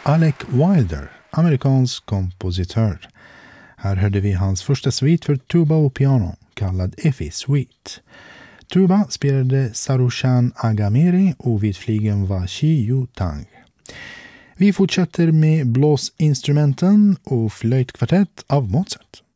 Alec Wilder, amerikansk kompositör. Här hörde vi hans första suite för tuba och piano, kallad Effie Suite. Tuba spelade Sarushan Agamiri och vid flygeln var Shi Tang. Vi fortsätter med blåsinstrumenten och flöjtkvartett av Mozart.